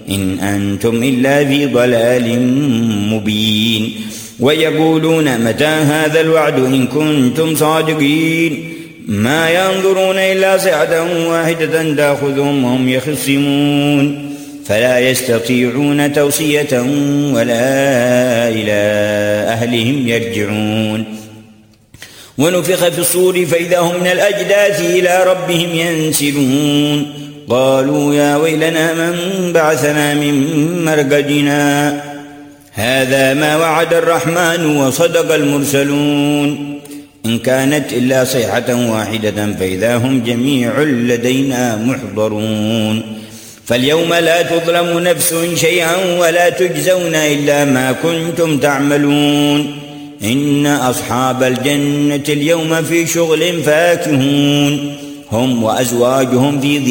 إن أنتم إلا في ضلال مبين ويقولون متى هذا الوعد إن كنتم صادقين ما ينظرون إلا صيحة واحدة تأخذهم وهم يخصمون فلا يستطيعون توصية ولا إلى أهلهم يرجعون ونفخ في الصور فإذا هم من الأجداث إلى ربهم ينسلون قالوا يا ويلنا من بعثنا من مرقدنا هذا ما وعد الرحمن وصدق المرسلون إن كانت إلا صيحة واحدة فإذا هم جميع لدينا محضرون فاليوم لا تظلم نفس شيئا ولا تجزون إلا ما كنتم تعملون إن أصحاب الجنة اليوم في شغل فاكهون هم وأزواجهم في